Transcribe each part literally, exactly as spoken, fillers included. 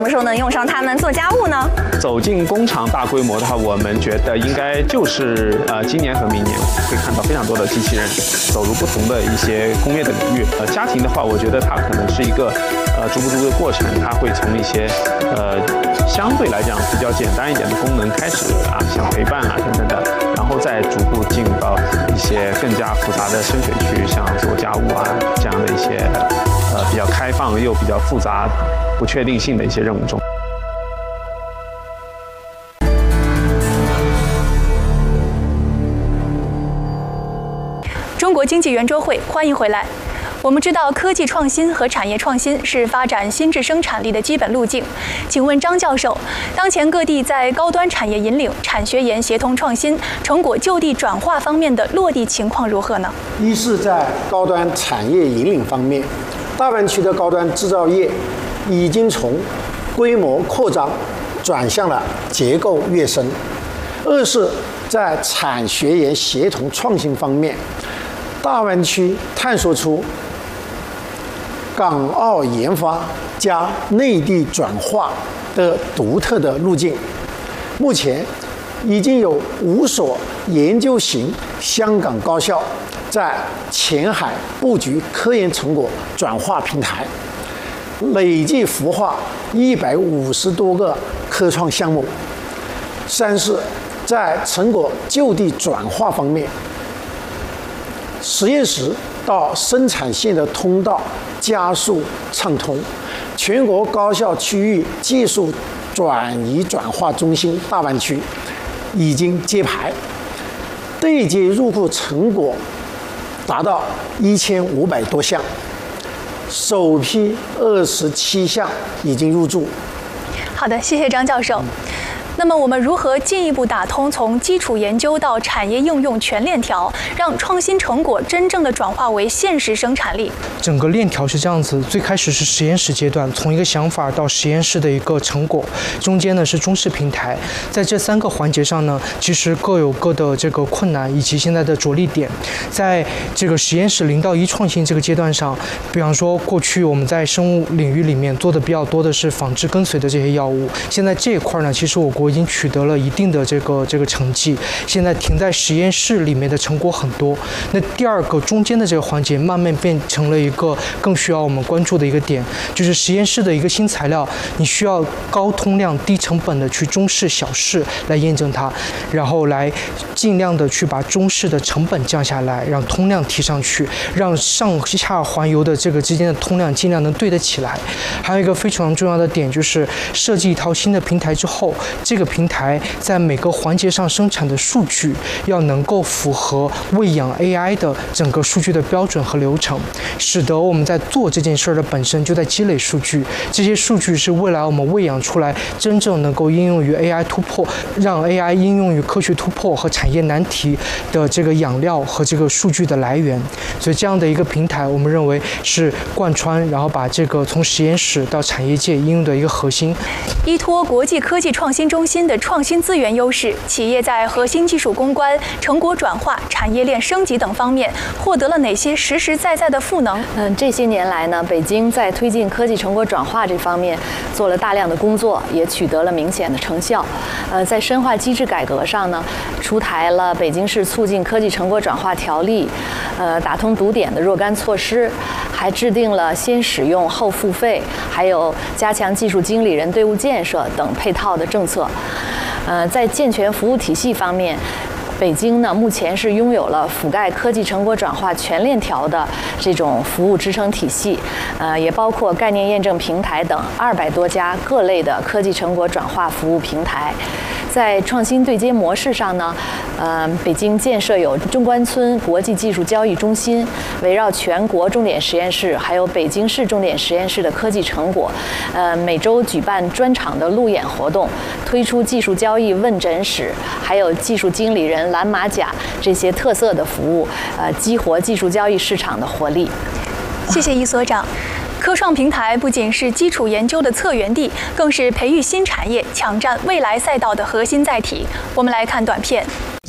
什么时候能用上它们做家务呢？ 走进工厂大规模的话，我们觉得应该就是呃今年和明年会看到非常多的机器人走入不同的一些工业的领域。呃，家庭的话，我觉得它可能是一个呃逐步逐步的过程，它会从一些呃相对来讲比较简单一点的功能开始啊，像陪伴啊等等的，然后再逐步进入到一些更加复杂的深水区，像做家务啊这样的一些呃比较开放又比较复杂、不确定性的一些任务中。 中国经济圆桌会，欢迎回来。我们知道，科技创新和产业创新是发展新质生产力的基本路径。请问张教授，当前各地在高端产业引领、产学研协同创新、成果就地转化方面的落地情况如何呢？ 一是在高端产业引领方面，大湾区的高端制造业已经从规模扩张转向了结构跃升；二是在产学研协同创新方面，大湾区探索出港澳研发加内地转化的独特的路径。目前已经有五所研究型香港高校在前海布局科研成果转化平台，累计孵化一百五十多个科创项目。三是在成果就地转化方面，实验室到生产线的通道加速畅通，全国高校区域技术转移转化中心大湾区已经揭牌，对接入库成果达到一千五百多项，首批二十七项已经入驻。 好的，谢谢张教授。那么我们如何进一步打通从基础研究到产业应用全链条，让创新成果真正的转化为现实生产力？ 整个链条是这样子，最开始是实验室阶段，从一个想法到实验室的一个成果，中间呢是中式平台。在这三个环节上呢，其实各有各的这个困难以及现在的着力点。在这个实验室零到一创新这个阶段上，比方说过去我们在生物领域里面做的比较多的是仿制跟随的这些药物，现在这一块呢，其实我国已经取得了一定的这个这个成绩，现在停在实验室里面的成果很多。那第二个中间的这个环节，慢慢变成了一个更需要我们关注的一个点，就是实验室的一个新材料，你需要高通量、低成本的去中试、小试来验证它，然后来尽量的去把中试的成本降下来，让通量提上去，让上下环游的这个之间的通量尽量能对得起来。还有一个非常重要的点，就是设计一套新的平台之后，这个平台在每个环节上生产的数据要能够符合喂养 A I 的整个数据的标准和流程，使得我们在做这件事的本身就在积累数据，这些数据是未来我们喂养出来真正能够应用于 A I 突破，让 A I 应用于科学突破和产业难题的这个养料和这个数据的来源。所以这样的一个平台，我们认为是贯穿，然后把这个从实验室到产业界应用的一个核心。 依托国际科技创新中心的创新资源优势，企业在核心技术攻关、成果转化、产业链升级等方面获得了哪些实实在在的赋能？ 嗯，这些年来呢，北京在推进科技成果转化这方面做了大量的工作，也取得了明显的成效。呃，在深化机制改革上呢，出台了《北京市促进科技成果转化条例》，呃，打通堵点的若干措施，还制定了先使用后付费，还有加强技术经理人队伍建设等配套的政策。呃，在健全服务体系方面，北京呢目前是拥有了覆盖科技成果转化全链条的这种服务支撑体系，呃，也包括概念验证平台等二百多家各类的科技成果转化服务平台。在创新对接模式上呢，呃，北京建设有中关村国际技术交易中心，围绕全国重点实验室还有北京市重点实验室的科技成果，呃，每周举办专场的路演活动，推出技术交易问诊室，还有技术经理人蓝马甲这些特色的服务，呃，激活技术交易市场的活力。 谢谢易所长。科创平台不仅是基础研究的策源地，更是培育新产业、抢占未来赛道的核心载体。我们来看短片。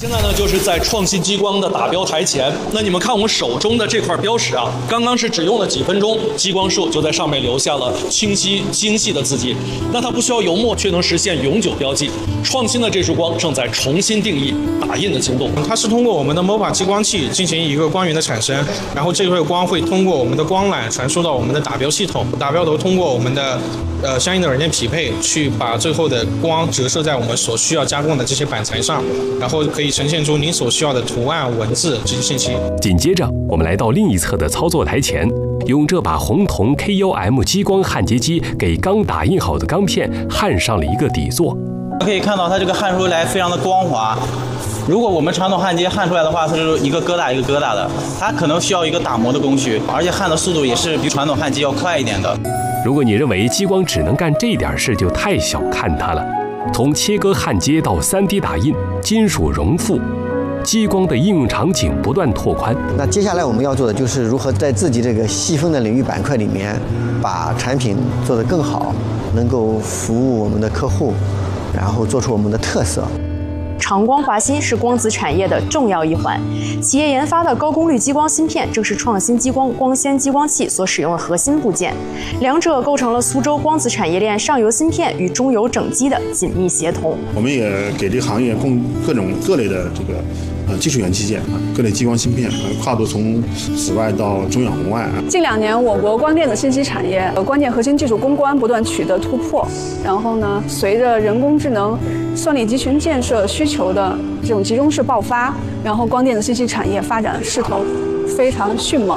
现在呢，就是在创新激光的打标台前。那你们看我们手中的这块标识啊，刚刚是只用了几分钟，激光束就在上面留下了清晰精细的字迹。那它不需要油墨，却能实现永久标记。创新的这束光正在重新定义打印的精度。 它是通过我们的 M O B A 激光器进行一个光源的产生，然后这块光会通过我们的光缆传输到我们的打标系统，打标头通过我们的呃相应的软件匹配，去把最后的光折射在我们所需要加工的这些板材上，然后可以呈现出您所需要的图案、文字这些信息。 紧接着，我们来到另一侧的操作台前，用这把红铜 K U M 激光焊接机给刚打印好的钢片焊上了一个底座。 可以看到它这个焊出来非常的光滑。如果我们传统焊接焊出来的话，它是一个疙瘩一个疙瘩的，它可能需要一个打磨的工序，而且焊的速度也是比传统焊接要快一点的。 如果你认为激光只能干这点事，就太小看它了。从切割焊接到 三 D 打印、金属熔复，激光的应用场景不断拓宽。 那接下来我们要做的就是如何在自己这个细分的领域板块里面，把产品做得更好，能够服务我们的客户，然后做出我们的特色。 长光华新是光子产业的重要一环，企业研发的高功率激光芯片正是创新激光光纤激光器所使用的核心部件，两者构成了苏州光子产业链上游芯片与中游整机的紧密协同。 我们也给这个行业供各种各类的这个呃技术元器件啊，各类激光芯片，呃、跨度从紫外到中远红外啊。 近两年，我国光电子信息产业关键核心技术攻关不断取得突破，然后呢，随着人工智能、算力集群建设需求的这种集中式爆发，然后光电子信息产业发展势头非常迅猛。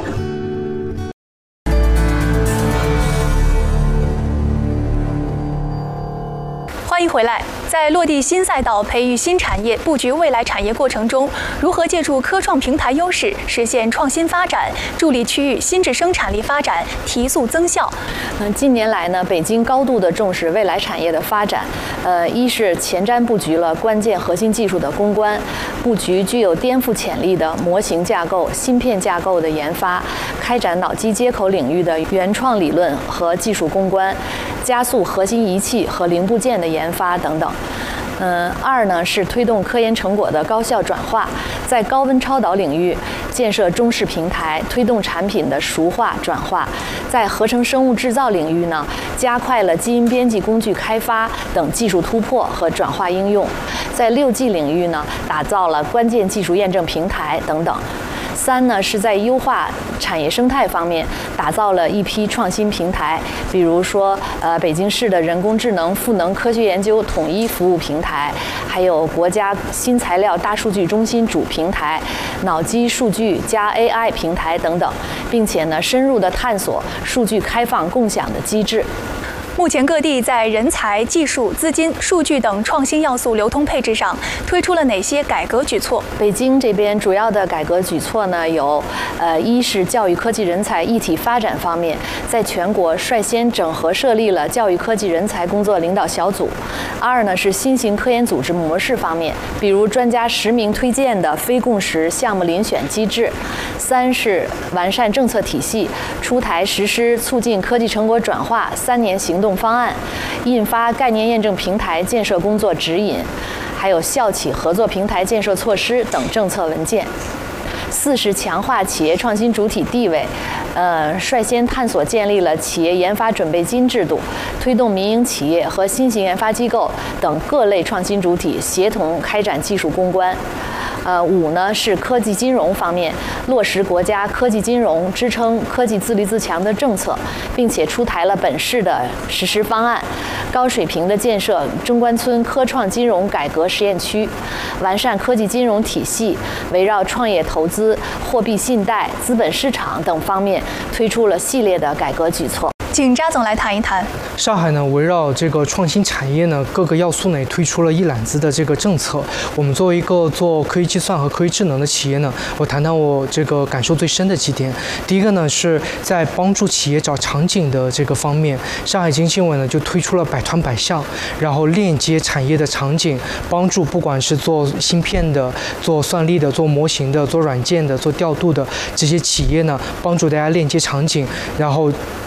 欢迎回来。在落地新赛道、培育新产业、布局未来产业过程中，如何借助科创平台优势实现创新发展，助力区域新质生产力发展，提速增效？ 嗯，近年来呢，北京高度的重视未来产业的发展。呃，一是前瞻布局了关键核心技术的攻关，布局具有颠覆潜力的模型架构、芯片架构的研发，开展脑机接口领域的原创理论和技术攻关，加速核心仪器和零部件的研发等等。嗯，二呢是推动科研成果的高效转化，在高温超导领域建设中式平台，推动产品的熟化转化；在合成生物制造领域呢，加快了基因编辑工具开发等技术突破和转化应用；在六 G 领域呢，打造了关键技术验证平台等等。三呢是在优化产业生态方面打造了一批创新平台，比如说呃北京市的人工智能赋能科学研究统一服务平台，还有国家新材料大数据中心主平台、脑机数据加 A I 平台等等，并且呢深入的探索数据开放共享的机制。 目前各地在人才、技术、资金、数据等创新要素流通配置上推出了哪些改革举措？ 北京这边主要的改革举措呢，有，呃，一是教育科技人才一体发展方面，在全国率先整合设立了教育科技人才工作领导小组；二呢是新型科研组织模式方面，比如专家实名推荐的非共识项目遴选机制；三是完善政策体系，出台实施促进科技成果转化三年行动方案，印发概念验证平台建设工作指引，还有校企合作平台建设措施等政策文件。四是强化企业创新主体地位，呃，率先探索建立了企业研发准备金制度，推动民营企业和新型研发机构等各类创新主体协同开展技术攻关。呃，五呢是科技金融方面，落实国家科技金融支撑科技自立自强的政策，并且出台了本市的实施方案，高水平的建设中关村科创金融改革实验区，完善科技金融体系，围绕创业投资、货币信贷、资本市场等方面推出了系列的改革举措。 请扎总来谈一谈。 上海呢，围绕这个创新产业呢各个要素呢，也推出了一揽子的这个政策。我们作为一个做科学计算和科学智能的企业呢，我谈谈我这个感受最深的几点。第一个呢，是在帮助企业找场景的这个方面，上海经信委呢就推出了百团百项，然后链接产业的场景，帮助不管是做芯片的、做算力的、做模型的、做软件的、做调度的这些企业呢，帮助大家链接场景，然后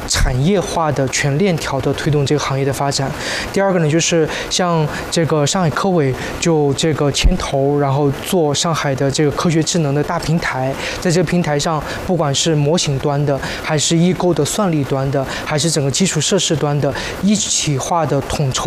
产业化的全链条的推动这个行业的发展。第二个呢，就是像这个上海科委就这个牵头，然后做上海的这个科学智能的大平台，在这个平台上，不管是模型端的，还是异构的算力端的，还是整个基础设施端的，一体化的统筹